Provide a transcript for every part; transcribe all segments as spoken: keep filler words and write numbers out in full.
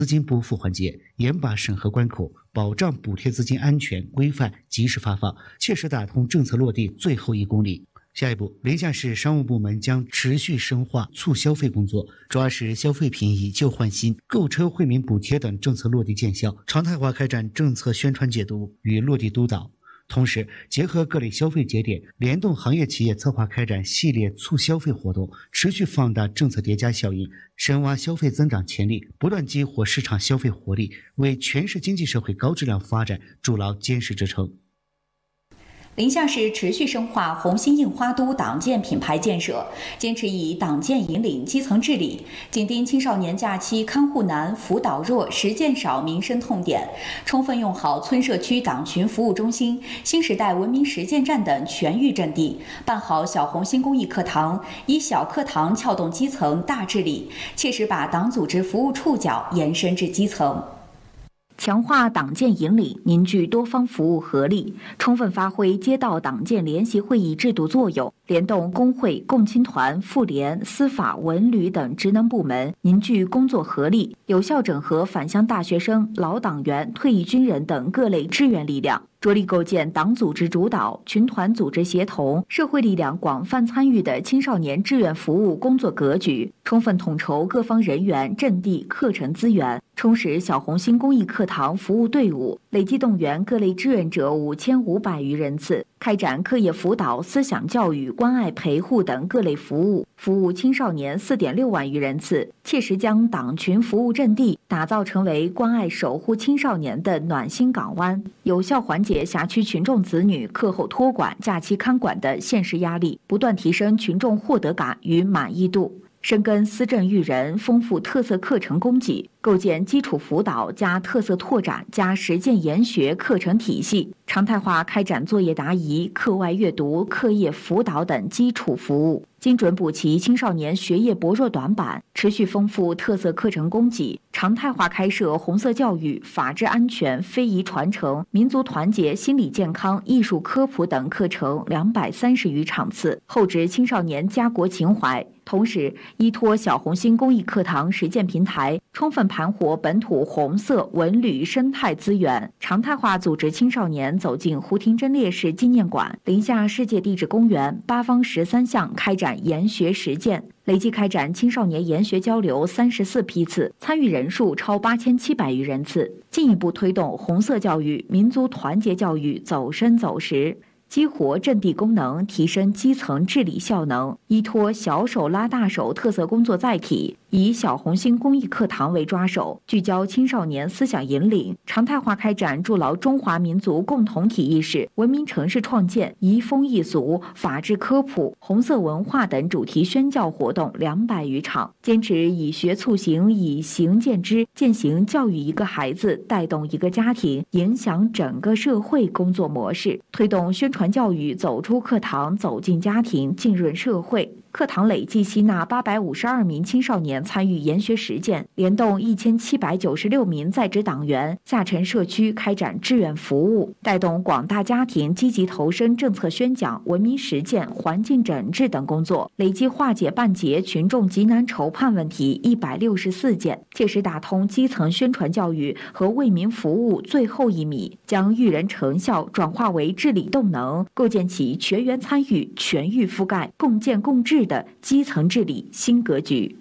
资金拨付环节，严把审核关口，保障补贴资金安全、规范、及时发放，切实打通政策落地最后一公里。下一步，临夏市商务部门将持续深化促消费工作，抓实消费便宜旧换新、购车惠民补贴等政策落地见效，常态化开展政策宣传解读与落地督导。同时，结合各类消费节点，联动行业企业策划开展系列促消费活动，持续放大政策叠加效应，深挖消费增长潜力，不断激活市场消费活力，为全市经济社会高质量发展筑牢坚实支撑。 临夏市持续深化红星印花都党建品牌建设，坚持以党建引领基层治理，紧盯青少年假期看护难、辅导弱、实践少民生痛点，充分用好村社区党群服务中心、新时代文明实践站等全域阵地，办好小红星公益课堂，以小课堂撬动基层大治理，切实把党组织服务触角延伸至基层。强化党建引领，凝聚多方服务合力，充分发挥街道党建联席会议制度作用，联动工会、共青团、妇联、司法、文旅等职能部门，凝聚工作合力，有效整合返乡大学生、老党员、退役军人等各类支援力量，着力构建党组织主导、群团组织协同、社会力量广泛参与的青少年志愿服务工作格局，充分统筹各方人员、阵地、课程资源，充实小红星公益课堂服务队伍，累计动员各类志愿者五千五百余人次，开展课业辅导、思想教育、关爱陪护等各类服务，服务青少年四点六万余人次，切实将党群服务阵地打造成为关爱守护青少年的暖心港湾，有效缓解辖区群众子女课后托管、假期看管的现实压力，不断提升群众获得感与满意度。深耕思政育人，丰富特色课程供给，构建基础辅导加特色拓展加实践研学课程体系，常态化开展作业答疑、课外阅读、课业辅导等基础服务，精准补齐青少年学业薄弱短板，持续丰富特色课程供给，常态化开设红色教育、法治安全、非遗传承、民族团结、心理健康、艺术科普等课程两百三十余场次，厚植青少年家国情怀。同时，依托小红星公益课堂实践平台，充分盘活本土红色文旅生态资源，常态化组织青少年走进胡廷珍烈士纪念馆、临夏世界地质公园八方十三项开展研学实践，累计开展青少年研学交流三十四批次，参与人数超八千七百余人次，进一步推动红色教育、民族团结教育走深走实。激活阵地功能，提升基层治理效能，依托小手拉大手特色工作载体，以小红星公益课堂为抓手，聚焦青少年思想引领，常态化开展筑牢中华民族共同体意识、文明城市创建、移风易俗、法治科普、红色文化等主题宣教活动两百余场，坚持以学促行，以行见知，践行教育一个孩子带动一个家庭，影响整个社会工作模式，推动宣传传教育走出课堂，走进家庭，浸润社会。课堂累计吸纳八百五十二名青少年参与研学实践，联动一千七百九十六名在职党员下沉社区开展志愿服务，带动广大家庭积极投身政策宣讲、文明实践、环境整治等工作，累计化解办结群众急难筹判问题一百六十四件，切实打通基层宣传教育和为民服务最后一米，将育人成效转化为治理动能，构建起全员参与、全域覆盖、共建共治的基层治理新格局。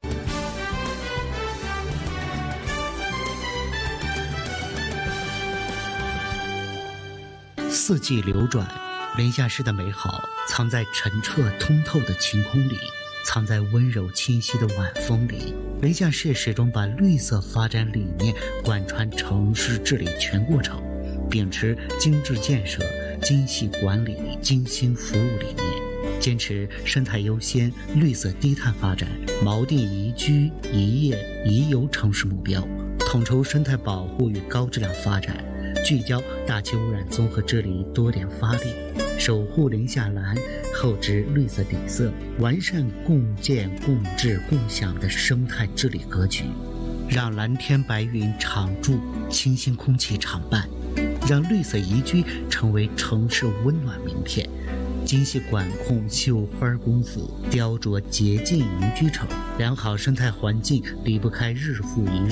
四季流转，临夏市的美好藏在澄澈通透的晴空里，藏在温柔清晰的晚风里。临夏市始终把绿色发展理念贯穿城市治理全过程，秉持精致建设、精细管理、精心服务理念，坚持生态优先、绿色低碳发展，锚定宜居、宜业、宜游城市目标，统筹生态保护与高质量发展，聚焦大气污染综合治理多点发力，守护临夏蓝，厚植绿色底色，完善共建共治共享的生态治理格局，让蓝天白云常驻，清新空气常伴，让绿色宜居成为城市温暖名片。精细管控绣花功夫，雕琢洁净宜居城。良好生态环境离不开日复一日